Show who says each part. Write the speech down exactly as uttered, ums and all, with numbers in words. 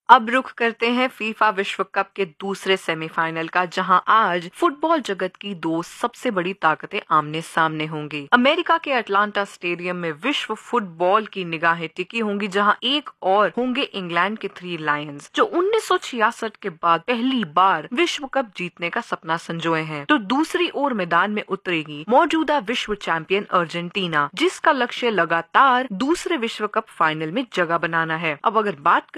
Speaker 1: अब रुख करते हैं फीफा विश्व कप के दूसरे सेमीफाइनल का, जहां आज फुटबॉल जगत की दो सबसे बड़ी ताकतें आमने सामने होंगी। अमेरिका के अटलांटा स्टेडियम में विश्व फुटबॉल की निगाहें टिकी होंगी, जहां एक और होंगे इंग्लैंड के थ्री लायंस, जो उन्नीस सौ छियासठ के बाद पहली बार विश्व कप जीतने का सपना संजोए हैं। तो दूसरी ओर मैदान में उतरेगी मौजूदा विश्व चैंपियन अर्जेंटीना, जिसका लक्ष्य लगातार दूसरे विश्व कप फाइनल में जगह बनाना है। अब अगर बात